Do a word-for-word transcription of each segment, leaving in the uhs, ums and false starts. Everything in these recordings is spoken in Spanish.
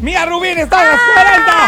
Mía Rubín está en los cuarenta.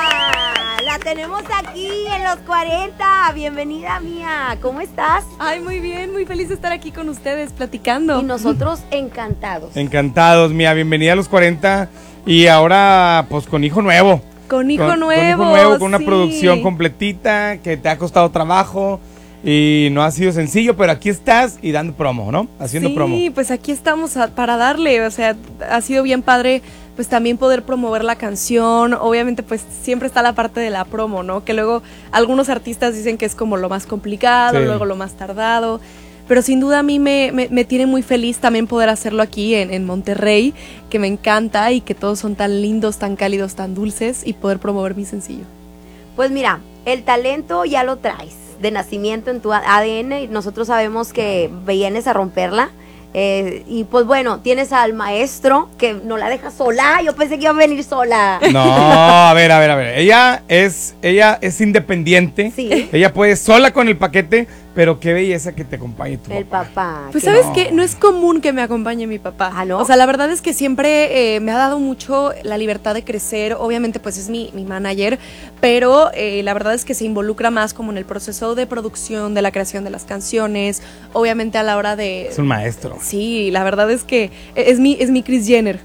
La tenemos aquí en los cuarenta. Bienvenida, Mía. ¿Cómo estás? Ay, muy bien, muy feliz de estar aquí con ustedes platicando. Y nosotros encantados. Encantados, Mía. Bienvenida a los cuarenta. Y ahora, pues con hijo nuevo. Con hijo con, nuevo. Con hijo nuevo, con una sí. producción completita que te ha costado trabajo. Y no ha sido sencillo, pero aquí estás y dando promo, ¿no? Haciendo sí, promo. Sí, pues aquí estamos a, para darle, o sea, ha sido bien padre, pues también poder promover la canción. Obviamente, pues siempre está la parte de la promo, ¿no? Que luego algunos artistas dicen que es como lo más complicado, sí. Luego lo más tardado. Pero sin duda a mí me, me, me tiene muy feliz también poder hacerlo aquí en, en Monterrey, que me encanta y que todos son tan lindos, tan cálidos, tan dulces, y poder promover mi sencillo. Pues mira, el talento ya lo traes de nacimiento en tu A D N y nosotros sabemos que vienes a romperla. Eh, y pues bueno, tienes al maestro que no la deja sola. Yo pensé que iba a venir sola. No, a ver, a ver, a ver. Ella es, ella es independiente. Sí. Ella puede sola con el paquete, pero qué belleza que te acompañe tu el papá. papá. Pues que sabes no. que no es común que me acompañe mi papá. ¿Ah, no? O sea, la verdad es que siempre eh, me ha dado mucho la libertad de crecer. Obviamente pues es mi, mi manager, pero eh, la verdad es que se involucra más como en el proceso de producción, de la creación de las canciones. Obviamente a la hora de... Es un maestro. Sí, la verdad es que es mi, es mi Kris Jenner.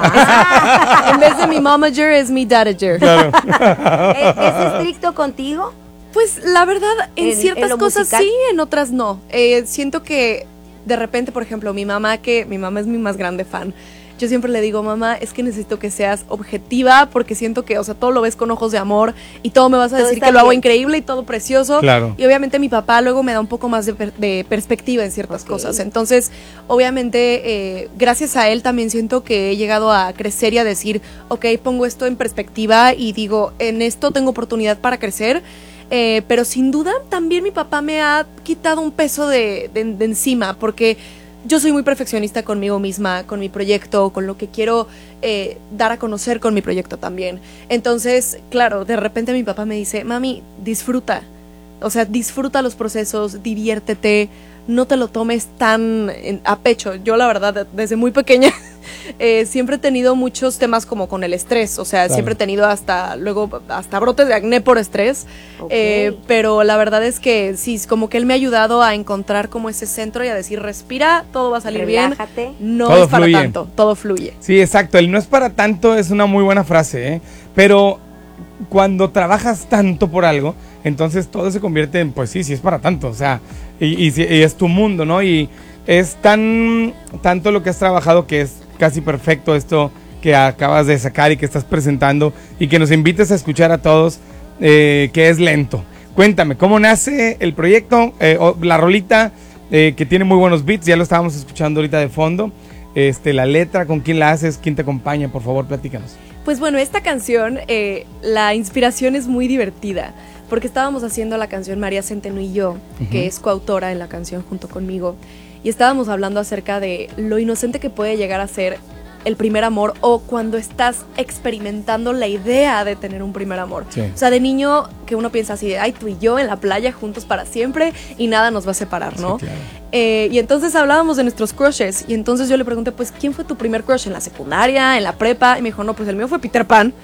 Ah. En vez de mi momager es mi dadager. Claro. ¿Es, ¿Es estricto contigo? Pues la verdad, en, en ciertas en cosas musical? sí, en otras no. Eh, siento que de repente, por ejemplo, mi mamá, que mi mamá es mi más grande fan, yo siempre le digo, mamá, es que necesito que seas objetiva porque siento que, o sea, todo lo ves con ojos de amor y todo me vas a Todo decir está que lo hago bien. increíble y todo precioso. Claro. Y obviamente mi papá luego me da un poco más de, per- de perspectiva en ciertas Ok. cosas. Entonces, obviamente, eh, gracias a él también siento que he llegado a crecer y a decir, ok, pongo esto en perspectiva y digo, en esto tengo oportunidad para crecer. Eh, pero sin duda también mi papá me ha quitado un peso de, de, de encima, porque yo soy muy perfeccionista conmigo misma, con mi proyecto, con lo que quiero eh, dar a conocer con mi proyecto también. Entonces, claro, de repente mi papá me dice, mami, disfruta, o sea, disfruta los procesos, diviértete, no te lo tomes tan en, a pecho. Yo la verdad, desde muy pequeña, eh, siempre he tenido muchos temas como con el estrés, o sea, Claro. siempre he tenido hasta, luego, hasta brotes de acné por estrés, Ok. eh, pero la verdad es que sí, como que él me ha ayudado a encontrar como ese centro y a decir, respira, todo va a salir Relájate. bien, no Todo es para fluye. tanto, todo fluye. Sí, exacto. El no es para tanto es una muy buena frase, ¿eh? Pero cuando trabajas tanto por algo, entonces todo se convierte en, pues sí, sí es para tanto, o sea, y, y, si- y es tu mundo, ¿no? Y es tan tanto lo que has trabajado que es casi perfecto esto que acabas de sacar y que estás presentando y que nos invites a escuchar a todos, eh, que es lento. Cuéntame, ¿cómo nace el proyecto? Eh, o la rolita eh, que tiene muy buenos beats, ya lo estábamos escuchando ahorita de fondo. Este, la letra, ¿con quién la haces? ¿Quién te acompaña? Por favor, platícanos. Pues bueno, esta canción, eh, la inspiración es muy divertida, porque estábamos haciendo la canción María Centeno y yo, Ujú. que es coautora en la canción junto conmigo, y estábamos hablando acerca de lo inocente que puede llegar a ser el primer amor o cuando estás experimentando la idea de tener un primer amor. Sí. O sea, de niño que uno piensa así de, ay, tú y yo en la playa juntos para siempre y nada nos va a separar, ¿no? Sí, claro. Eh, y entonces hablábamos de nuestros crushes y entonces yo le pregunté, pues, ¿quién fue tu primer crush? ¿En la secundaria? ¿En la prepa? Y me dijo, no, pues el mío fue Peter Pan.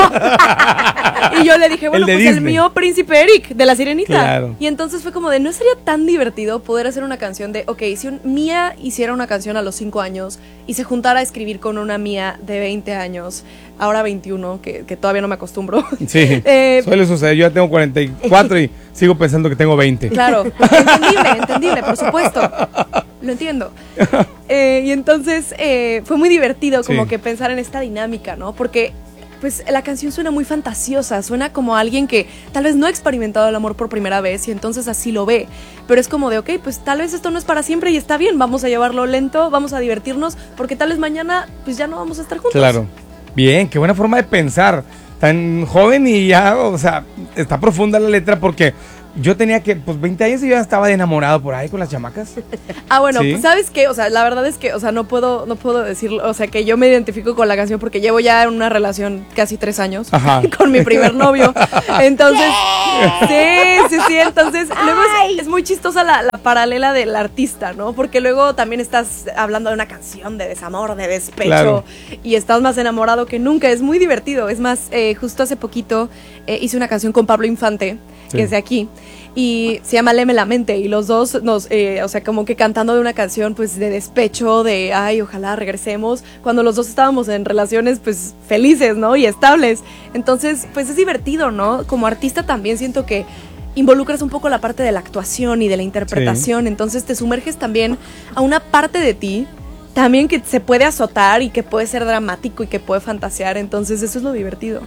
Y yo le dije, bueno, El de pues el Disney. mío Príncipe Eric, de La Sirenita. Claro. Y entonces fue como de, ¿no sería tan divertido poder hacer una canción de, ok, si un, Mía hiciera una canción a los cinco años y se juntara a escribir con una Mía de veinte años, ahora veintiuno, que, que todavía no me acostumbro. Sí, Eh, suele suceder. Yo ya tengo cuarenta y cuatro y sigo pensando que tengo veinte. Claro, entendible, entendible, por supuesto. Lo entiendo. Eh, y entonces eh, fue muy divertido como Sí. que pensar en esta dinámica, ¿no? Porque pues la canción suena muy fantasiosa, suena como alguien que tal vez no ha experimentado el amor por primera vez y entonces así lo ve. Pero es como de, ok, pues tal vez esto no es para siempre y está bien, vamos a llevarlo lento, vamos a divertirnos, porque tal vez mañana pues ya no vamos a estar juntos. Claro. Bien, qué buena forma de pensar. Tan joven y ya, o sea, está profunda la letra porque Yo tenía que, pues veinte años y yo ya estaba de enamorado por ahí con las chamacas. Ah, bueno, ¿Sí? pues ¿sabes qué? O sea, la verdad es que, o sea, no puedo, no puedo decirlo, o sea, que yo me identifico con la canción porque llevo ya en una relación casi tres años Ajá. con mi primer novio. Entonces, sí, sí, sí, entonces, luego es, es muy chistosa la, la paralela del artista, ¿no? Porque luego también estás hablando de una canción de desamor, de despecho, Claro. y estás más enamorado que nunca, es muy divertido. Es más, eh, justo hace poquito eh, hice una canción con Pablo Infante, Sí. que es de aquí, y se llama Léeme la mente, y los dos nos, eh, o sea, como que cantando de una canción pues de despecho, de ay, ojalá regresemos, cuando los dos estábamos en relaciones pues felices, ¿no? Y estables. Entonces, pues es divertido, ¿no? Como artista también siento que involucras un poco la parte de la actuación y de la interpretación, sí. Entonces te sumerges también a una parte de ti también que se puede azotar y que puede ser dramático y que puede fantasear, entonces eso es lo divertido.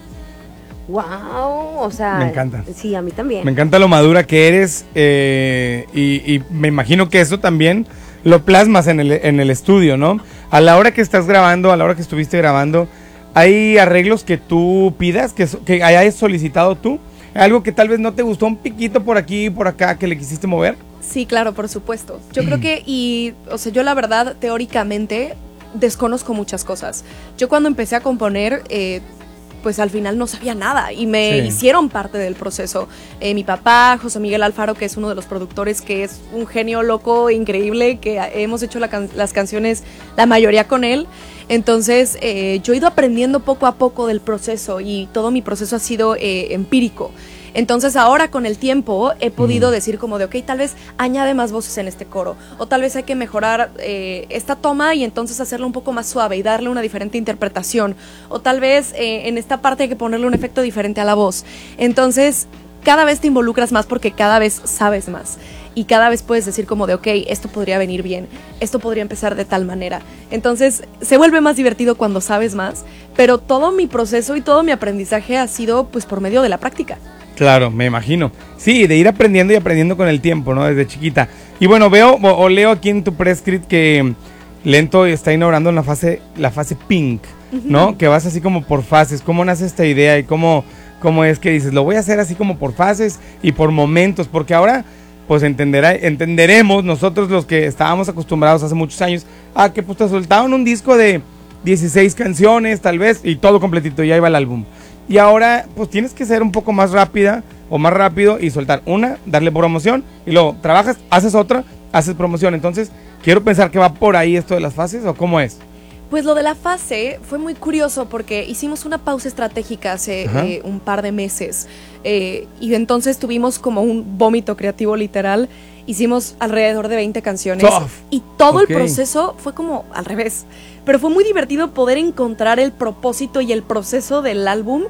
Wow, o sea, me encanta. Sí, a mí también. Me encanta lo madura que eres eh, y, y me imagino que eso también lo plasmas en el, en el estudio, ¿no? A la hora que estás grabando, a la hora que estuviste grabando, ¿hay arreglos que tú pidas, que, que hayas solicitado tú? ¿Algo que tal vez no te gustó un piquito por aquí y por acá que le quisiste mover? Sí, claro, por supuesto. Yo creo que, y, o sea, yo la verdad, teóricamente, desconozco muchas cosas. Yo cuando empecé a componer, eh, pues al final no sabía nada y me sí. hicieron parte del proceso. Eh, mi papá, José Miguel Alfaro, que es uno de los productores, que es un genio loco, increíble, que hemos hecho la can- las canciones, la mayoría con él. Entonces, eh, yo he ido aprendiendo poco a poco del proceso y todo mi proceso ha sido eh, empírico. Entonces ahora con el tiempo he podido mm. decir como de, ok, tal vez añade más voces en este coro, o tal vez hay que mejorar eh, esta toma y entonces hacerla un poco más suave y darle una diferente interpretación, o tal vez eh, en esta parte hay que ponerle un efecto diferente a la voz. Entonces cada vez te involucras más porque cada vez sabes más y cada vez puedes decir como de, ok, esto podría venir bien, esto podría empezar de tal manera. Entonces se vuelve más divertido cuando sabes más, pero todo mi proceso y todo mi aprendizaje ha sido pues por medio de la práctica. Claro, me imagino. Sí, de ir aprendiendo y aprendiendo con el tiempo, ¿no? Desde chiquita. Y bueno, veo o, o leo aquí en tu prescript que Lento está inaugurando la fase, la fase Pink, ¿no? Uh-huh. Que vas así como por fases. ¿Cómo nace esta idea y cómo, cómo es que dices, lo voy a hacer así como por fases y por momentos? Porque ahora, pues entenderá, entenderemos nosotros los que estábamos acostumbrados hace muchos años a que pues te soltaban un disco de dieciséis canciones tal vez y todo completito, ya iba el álbum. Y ahora, pues tienes que ser un poco más rápida o más rápido y soltar una, darle promoción y luego trabajas, haces otra, haces promoción. Entonces, quiero pensar que va por ahí esto de las fases o cómo es. Pues lo de la fase fue muy curioso porque hicimos una pausa estratégica hace eh, un par de meses eh, y entonces tuvimos como un vómito creativo literal. Hicimos alrededor de veinte canciones Tough. y todo okay. el proceso fue como al revés. Pero fue muy divertido poder encontrar el propósito y el proceso del álbum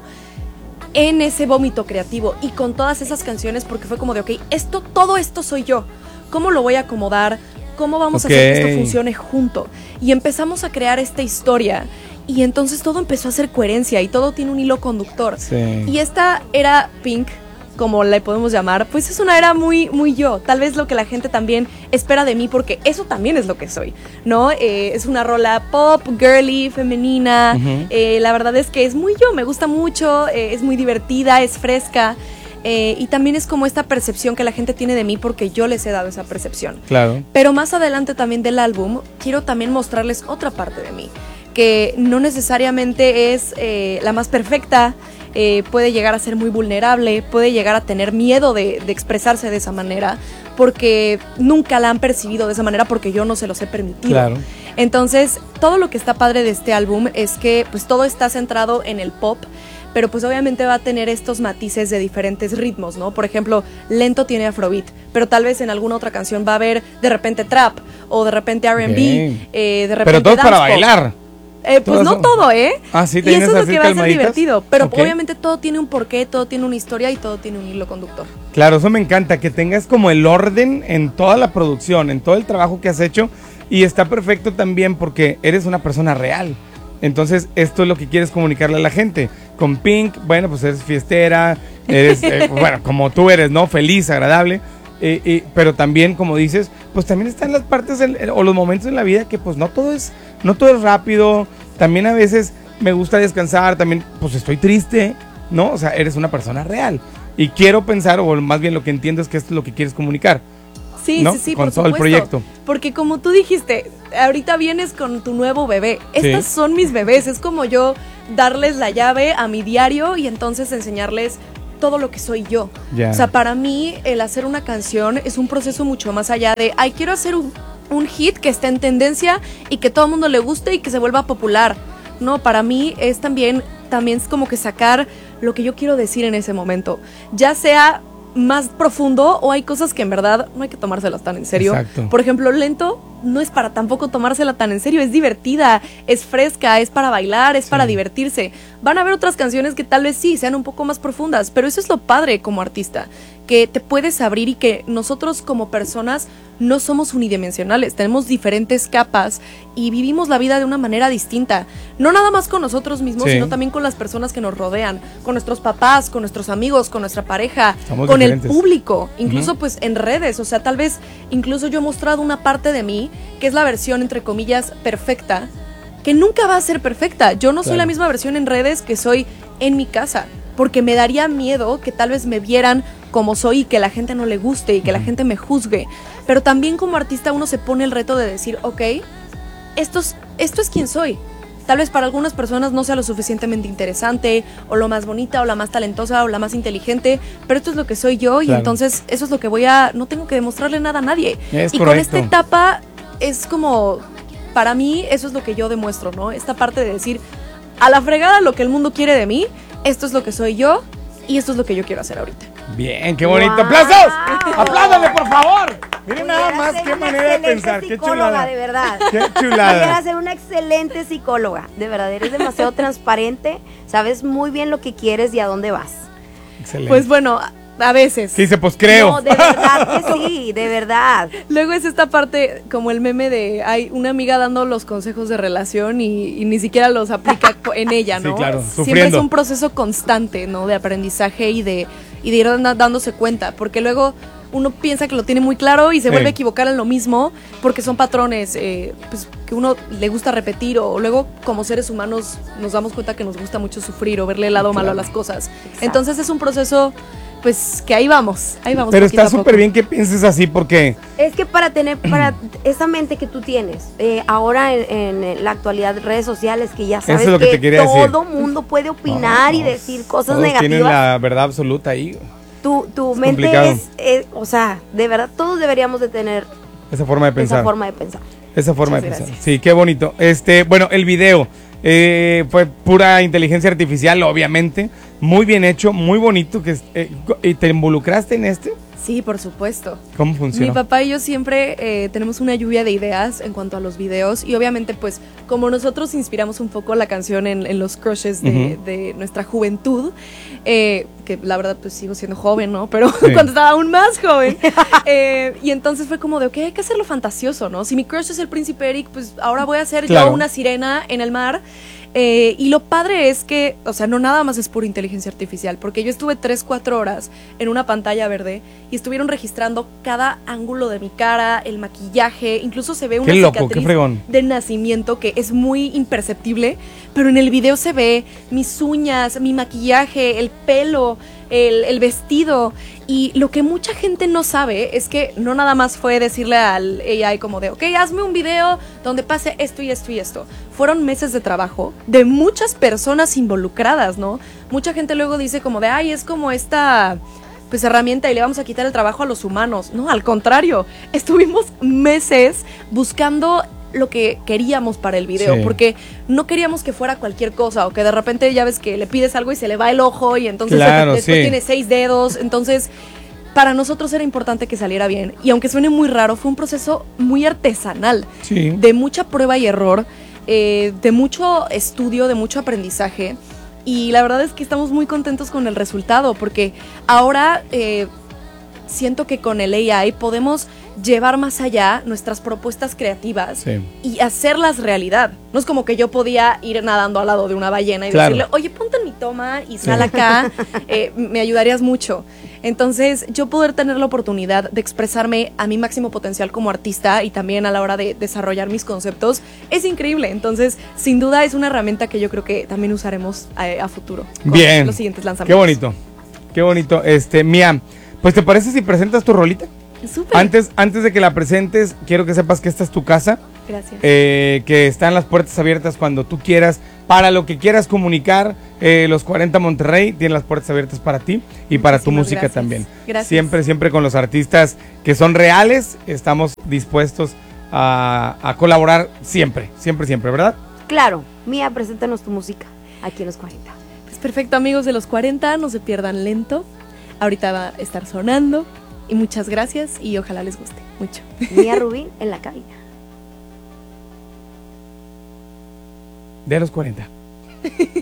en ese vómito creativo y con todas esas canciones porque fue como de, ok, esto, todo esto soy yo. ¿Cómo lo voy a acomodar? ¿Cómo vamos okay. a hacer que esto funcione junto? Y empezamos a crear esta historia y entonces todo empezó a hacer coherencia y todo tiene un hilo conductor. Sí. Y esta era Pink, como le podemos llamar, pues es una era muy, muy yo, tal vez lo que la gente también espera de mí, porque eso también es lo que soy, ¿no? Eh, es una rola pop, girly, femenina, uh-huh. eh, la verdad es que es muy yo, me gusta mucho, eh, es muy divertida, es fresca, eh, y también es como esta percepción que la gente tiene de mí porque yo les he dado esa percepción. Claro. Pero más adelante también del álbum, quiero también mostrarles otra parte de mí, que no necesariamente es eh, la más perfecta. Eh, puede llegar a ser muy vulnerable, puede llegar a tener miedo de, de expresarse de esa manera, porque nunca la han percibido de esa manera, porque yo no se los he permitido. Claro. Entonces, todo lo que está padre de este álbum es que pues todo está centrado en el pop, pero pues obviamente va a tener estos matices de diferentes ritmos, ¿no? Por ejemplo, Lento tiene afrobeat, pero tal vez en alguna otra canción va a haber de repente trap, o de repente R and B, eh, de repente pero todo para bailar. Eh, pues no todo, ¿eh? Ah, sí, y eso es lo que va a ser calmaditas. divertido. Pero okay. obviamente todo tiene un porqué, todo tiene una historia y todo tiene un hilo conductor. Claro, eso me encanta, que tengas como el orden en toda la producción, en todo el trabajo que has hecho. Y está perfecto también porque eres una persona real. Entonces, esto es lo que quieres comunicarle a la gente. Con Pink, bueno, pues eres fiestera, eres, eh, bueno, como tú eres, ¿no? Feliz, agradable. Eh, eh, pero también, como dices, pues también están las partes en, o los momentos en la vida que pues no todo es, no todo es rápido. También a veces me gusta descansar, también pues estoy triste, ¿no? O sea, eres una persona real. y quiero pensar, o más bien lo que entiendo es que esto es lo que quieres comunicar. Sí, ¿no? sí, sí, con por todo el supuesto. proyecto. Porque como tú dijiste, ahorita vienes con tu nuevo bebé. Estas Sí. son mis bebés. Es como yo darles la llave a mi diario y entonces enseñarles todo lo que soy yo. Ya. O sea, para mí el hacer una canción es un proceso mucho más allá de, ay, quiero hacer un, un hit que esté en tendencia y que todo el mundo le guste y que se vuelva popular. No, para mí es también, también es como que sacar lo que yo quiero decir en ese momento. Ya sea más profundo o hay cosas que en verdad no hay que tomárselas tan en serio. Exacto. Por ejemplo, Lento no es para tampoco tomársela tan en serio, es divertida, es fresca, es para bailar, es Sí. para divertirse. Van a haber otras canciones que tal vez sí sean un poco más profundas, pero eso es lo padre como artista, que te puedes abrir y que nosotros como personas no somos unidimensionales, tenemos diferentes capas y vivimos la vida de una manera distinta, no nada más con nosotros mismos, Sí. sino también con las personas que nos rodean, con nuestros papás, con nuestros amigos, con nuestra pareja, Somos con diferentes. el público, incluso Ujú. pues en redes, o sea, tal vez incluso yo he mostrado una parte de mí que es la versión entre comillas perfecta, que nunca va a ser perfecta. Yo no soy Claro. la misma versión en redes que soy en mi casa, porque me daría miedo que tal vez me vieran como soy y que la gente no le guste y que la Ujú. gente me juzgue. Pero también como artista uno se pone el reto de decir, ok, esto es, esto es quien soy. Tal vez para algunas personas no sea lo suficientemente interesante, o lo más bonita, o la más talentosa, o la más inteligente, pero esto es lo que soy yo y Claro. entonces eso es lo que voy a... No tengo que demostrarle nada a nadie. Es y con correcto. esta etapa es como... Para mí eso es lo que yo demuestro, ¿no? Esta parte de decir, a la fregada lo que el mundo quiere de mí, esto es lo que soy yo y esto es lo que yo quiero hacer ahorita. Bien, qué bonito. ¡Guau! ¡Aplausos! ¡Apláudale, por favor! Miren nada Pudiera más ser qué una manera de excelente pensar. Qué psicóloga, chulada. de verdad. Qué Pudiera chulada. ser una excelente psicóloga, de verdad, eres demasiado transparente, sabes muy bien lo que quieres y a dónde vas. Excelente. Pues bueno, a veces. ¿Qué dice? Pues creo. No, de verdad que sí, de verdad. Luego es esta parte como el meme de hay una amiga dando los consejos de relación y, y ni siquiera los aplica co- en ella, Sí, ¿no? claro, Siempre es sufriendo. un proceso constante, ¿no? De aprendizaje y de, y de ir dando- dándose cuenta, porque luego uno piensa que lo tiene muy claro y se Sí. vuelve a equivocar en lo mismo, porque son patrones eh, pues, que uno le gusta repetir, o luego como seres humanos nos damos cuenta que nos gusta mucho sufrir o verle el lado malo a las cosas. Entonces es un proceso, pues, que ahí vamos, ahí vamos. Pero poquito está a poco. súper bien que pienses así porque Es que para tener, para esa mente que tú tienes, eh, ahora en, en la actualidad, redes sociales, que ya sabes Eso es lo que te quería decir. todo mundo puede opinar No, y no, decir cosas todos negativas. tienen la verdad absoluta ahí. Tu, tu Es mente complicado. es, es- o sea, de verdad, todos deberíamos de tener Esa forma de pensar. esa forma de pensar. Esa forma Muchas de pensar. gracias. Sí, qué bonito. Este, bueno, el video eh, fue pura inteligencia artificial, obviamente. Muy bien hecho, muy bonito. Que, es- eh, ¿y te involucraste en este? Sí, por supuesto. ¿Cómo Mi funciona? papá y yo siempre eh, tenemos una lluvia de ideas en cuanto a los videos y obviamente pues como nosotros inspiramos un poco la canción en, en los crushes de, Ujú. de nuestra juventud, eh, que la verdad pues sigo siendo joven, ¿no? Pero Sí. cuando estaba aún más joven. eh, y entonces fue como de, ok, hay que hacerlo fantasioso, ¿no? Si mi crush es el príncipe Eric, pues ahora voy a ser Claro. yo una sirena en el mar. Eh, y lo padre es que, o sea, no nada más es pura inteligencia artificial, porque yo estuve tres, cuatro horas en una pantalla verde y estuvieron registrando cada ángulo de mi cara, el maquillaje, incluso se ve una Qué loco, qué cicatriz fregón. de nacimiento que es muy imperceptible, pero en el video se ve mis uñas, mi maquillaje, el pelo, el, el vestido. Y lo que mucha gente no sabe es que no nada más fue decirle al A I como de, ok, hazme un video donde pase esto y esto y esto. Fueron meses de trabajo de muchas personas involucradas, ¿no? Mucha gente luego dice como de, ay, es como esta pues herramienta y le vamos a quitar el trabajo a los humanos. No, al contrario, estuvimos meses buscando lo que queríamos para el video, Sí. porque no queríamos que fuera cualquier cosa, o que de repente ya ves que le pides algo y se le va el ojo y entonces Claro, después sí. tiene seis dedos, entonces para nosotros era importante que saliera bien, y aunque suene muy raro, fue un proceso muy artesanal, Sí. de mucha prueba y error, eh, de mucho estudio, de mucho aprendizaje, y la verdad es que estamos muy contentos con el resultado, porque ahora eh, siento que con el A I podemos llevar más allá nuestras propuestas creativas Sí. y hacerlas realidad. No es como que yo podía ir nadando al lado de una ballena y Claro. decirle, oye, ponte en mi toma y sal acá, eh, me ayudarías mucho. Entonces, yo poder tener la oportunidad de expresarme a mi máximo potencial como artista y también a la hora de desarrollar mis conceptos es increíble. Entonces, sin duda es una herramienta que yo creo que también usaremos a, a futuro con Bien. los siguientes Qué lanzamientos. bonito. Qué bonito. Este, Mía, pues ¿te parece si presentas tu rolita? Súper. Antes, antes de que la presentes, quiero que sepas que esta es tu casa. Gracias. Eh, que están las puertas abiertas cuando tú quieras, para lo que quieras comunicar. eh, Los cuarenta Monterrey tienen las puertas abiertas para ti y para tu Muchísimas música gracias. también. Gracias. Siempre, siempre con los artistas que son reales, estamos dispuestos a, a colaborar siempre, siempre, siempre, ¿verdad? Claro, Mía, preséntanos tu música aquí en los cuarenta. Pues perfecto, amigos de los cuarenta, no se pierdan Lento. Ahorita va a estar sonando. Y muchas gracias y ojalá les guste mucho. Mía Rubín en la cabina. De los cuarenta.